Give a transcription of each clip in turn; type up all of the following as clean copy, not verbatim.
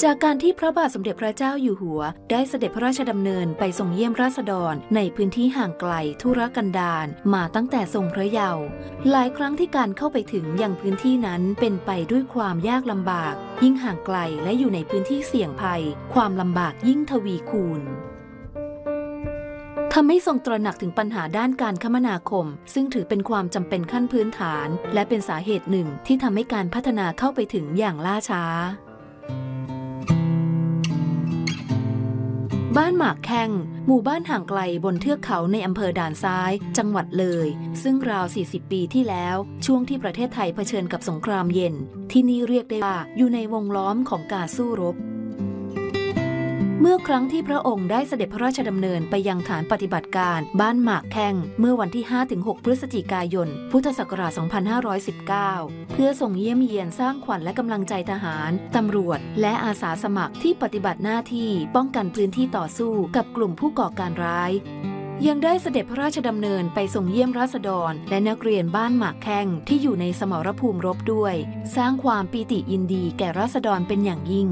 จากการที่พระบาทสมเด็จพระเจ้าอยู่หัวได้เสด็จพระราชดำเนินไปทรงเยี่ยมราษฎรในพื้นที่ห่างไกลทุรกันดารมาตั้งแต่ทรงพระเยาว์หลายครั้งที่การเข้าไปถึงยังพื้นที่นั้นเป็นไปด้วยความยากลำบากยิ่งห่างไกลและอยู่ในพื้นที่เสี่ยงภัยความลำบากยิ่งทวีคูณทำให้ทรงตระหนักถึงปัญหาด้านการคมนาคมซึ่งถือเป็นความจำเป็นขั้นพื้นฐานและเป็นสาเหตุหนึ่งที่ทำให้การพัฒนาเข้าไปถึงอย่างล่าช้าบ้านหมากแข้งหมู่บ้านห่างไกลบนเทือกเขาในอำเภอด่านซ้ายจังหวัดเลยซึ่งราว40 ปีที่แล้วช่วงที่ประเทศไทยเผชิญกับสงครามเย็นที่นี่เรียกได้ว่าอยู่ในวงล้อมของการสู้รบเมื่อครั้งที่พระองค์ได้เสด็จพระราชดำเนินไปยังฐานปฏิบัติการบ้านหมากแข้งเมื่อวันที่ 5-6 พฤศจิกายน พุทธศักราช 2519 เพื่อส่งเยี่ยมเยียนสร้างขวัญและกำลังใจทหารตำรวจและอาสาสมัครที่ปฏิบัติหน้าที่ป้องกันพื้นที่ต่อสู้กับกลุ่มผู้ก่อการร้ายยังได้เสด็จพระราชดำเนินไปส่งเยี่ยมราษฎรและนักเรียนบ้านหมากแข้งที่อยู่ในสมรภูมิรบด้วยสร้างความปีติยินดีแก่ราษฎรเป็นอย่างยิ่ง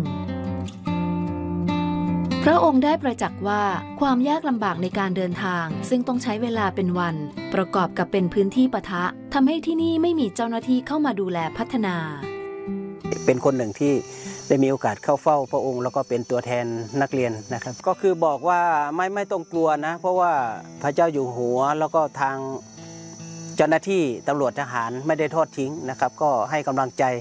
พระองค์ได้ประจักษ์ว่าความยากลำบากในการเดินทางซึ่งต้องใช้เวลาเป็นวันประกอบกับเป็นพื้นที่ปะทะทำให้ที่นี่ไม่มีเจ้าหน้าที่เข้ามาดูแลพัฒนาเป็นคนหนึ่งที่ได้มีโอกาสเข้าเฝ้าพระองค์แล้วก็เป็นตัวแทนนักเรียนนะครับก็คือบอกว่าไม่ต้องกลัวนะเพราะว่าพระเจ้าอยู่หัวแล้วก็ทางเจ้าหน้าที่ตำรวจทหารไม่ได้ทอดทิ้งนะครับก็ให้กำลังใจ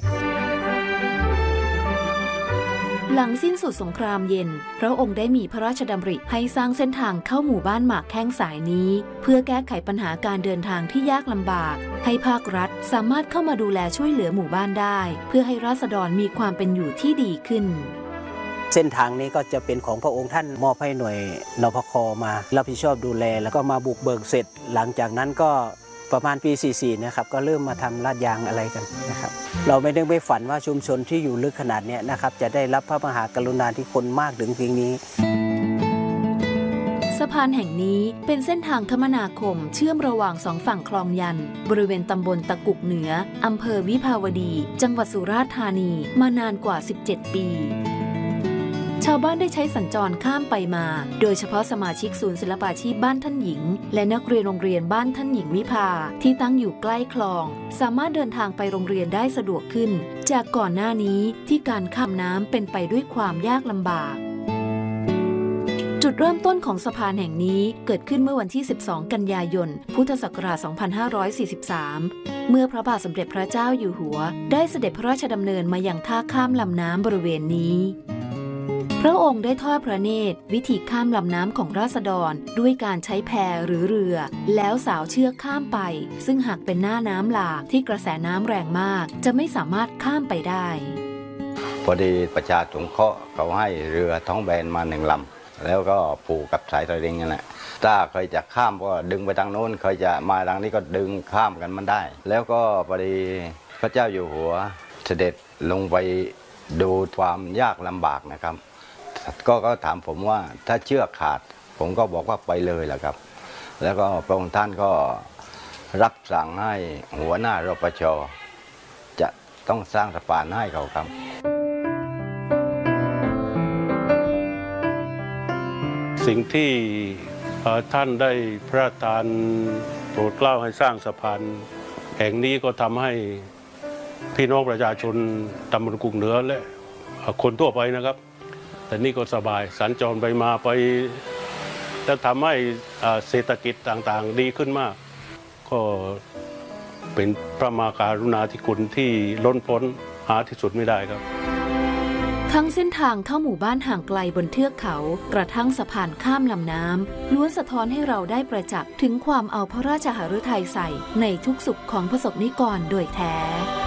หลังสิ้นสุดสงครามเย็นพระองค์ได้มีพระราชดำริให้สร้างเส้นทางเข้าหมู่บ้านหมากแข้งสายนี้เพื่อแก้ไขปัญหาการเดินทางที่ยากลำบากให้ภาครัฐสามารถเข้ามาดูแลช่วยเหลือหมู่บ้านได้เพื่อให้ราษฎรมีความเป็นอยู่ที่ดีขึ้นเส้นทางนี้ก็จะเป็นของพระองค์ท่านมอบให้หน่วยนพค.มารับผิดชอบดูแลแล้วก็มาบุกเบิกเสร็จหลังจากนั้นก็ประมาณปี 44 นะครับก็เริ่มมาทำลาดยางอะไรกันนะครับเราไม่ได้ฝันว่าชุมชนที่อยู่ลึกขนาดนี้นะครับจะได้รับพระมหากรุณาธิคุณมากถึงเพียงนี้สะพานแห่งนี้เป็นเส้นทางคมนาคมเชื่อมระหว่างสองฝั่งคลองยันบริเวณตำบลตะกุกเหนืออำเภอวิภาวดีจังหวัดสุราษฎร์ธานีมานานกว่า17 ปีชาวบ้านได้ใช้สัญจรข้ามไปมาโดยเฉพาะสมาชิกศูนย์ศิลปาชีพบ้านท่านหญิงและนักเรียนโรงเรียนบ้านท่านหญิงวิภาที่ตั้งอยู่ใกล้คลองสามารถเดินทางไปโรงเรียนได้สะดวกขึ้นจากก่อนหน้านี้ที่การข้ามน้ำเป็นไปด้วยความยากลำบากจุดเริ่มต้นของสะพานแห่งนี้เกิดขึ้นเมื่อวันที่ 12 กันยายน พุทธศักราช 2543 เมื่อพระบาทสมเด็จพระเจ้าอยู่หัวได้เสด็จพระราชดำเนินมายังท่าข้ามลำน้ำบริเวณนี้พระองค์ได้ทอดพระเนตรวิธีข้ามลำน้ำของราษฎรด้วยการใช้แพหรือเรือแล้วสาวเชือกข้ามไปซึ่งหากเป็นหน้าน้ำหลากที่กระแสน้ำแรงมากจะไม่สามารถข้ามไปได้พอดีประชาสงเคราะห์เขาให้เรือท้องแบนมา1 ลำแล้วก็ผูกกับสายสลิงนั่นแหละถ้าเคยจะข้ามก็ดึงไปทางโน้นเคยจะมาทางนี้ก็ดึงข้ามกันมันได้แล้วก็พอดีพระเจ้าอยู่หัวเสด็จลงไปดูความยากลำบากนะครับก็ถามผมว่าถ้าเชือกขาดผมก็บอกว่าไปเลยแหละครับแล้วก็พระองค์ท่านก็รับสั่งให้หัวหน้ารปช.จะต้องสร้างสะพานให้เขาครับสิ่งที่ท่านได้พระราชทานโปรดเกล้าให้สร้างสะพานแห่งนี้ก็ทำให้พี่น้องประชาชนตำบลกุกเหนือและคนทั่วไปนะครับแต่นี่ก็สบายสัญจรไปมาไปและทำให้เศรษฐกิจต่างๆดีขึ้นมากก็เป็นพระมหากรุณาธิคุณที่ล้นพ้นหาที่สุดไม่ได้ครับทั้งเส้นทางเข้าหมู่บ้านห่างไกลบนเทือกเขากระทั่งสะพานข้ามลำน้ำล้วนสะท้อนให้เราได้ประจักษ์ถึงความเอาพระราชหฤทัยใส่ในทุกสุขของประสบนิกรโดยแท้